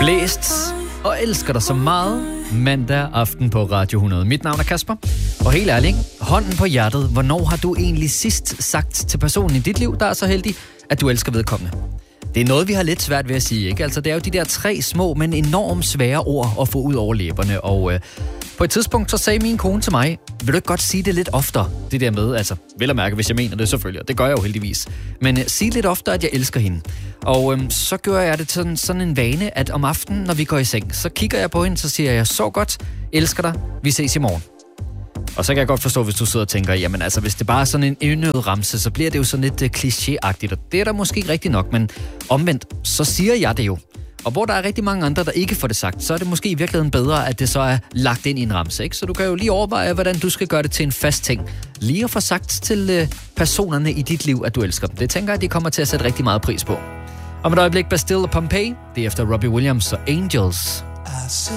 Blæst og elsker dig så meget mandag aften på Radio 100. Mit navn er Kasper, og helt ærligt, hånden på hjertet, hvornår har du egentlig sidst sagt til personen i dit liv, der er så heldig, at du elsker vedkommende? Det er noget, vi har lidt svært ved at sige, ikke? Altså, det er jo de der 3 små, men enormt svære ord at få ud over læberne, og på et tidspunkt så sagde min kone til mig, vil du ikke godt sige det lidt oftere, det der med, altså, vel at mærke, hvis jeg mener det selvfølgelig, og det gør jeg jo heldigvis, men sig lidt oftere, at jeg elsker hende. Og så gør jeg det sådan en vane, at om aftenen, når vi går i seng, så kigger jeg på hende, så siger jeg, så godt, elsker dig, vi ses i morgen. Og så kan jeg godt forstå, hvis du sidder og tænker, jamen altså, hvis det bare er sådan en indøvet ramse, så bliver det jo sådan lidt klichéagtigt, og det er der måske ikke rigtig nok, men omvendt, så siger jeg det jo. Og hvor der er rigtig mange andre, der ikke får det sagt, så er det måske i virkeligheden bedre, at det så er lagt ind i en ramse, ikke? Så du kan jo lige overveje, hvordan du skal gøre det til en fast ting. Lige at få sagt til personerne i dit liv, at du elsker dem. Det tænker jeg, at de kommer til at sætte rigtig meget pris på. Om et øjeblik, Bastille og Pompeii, det er efter Robbie Williams og Angels.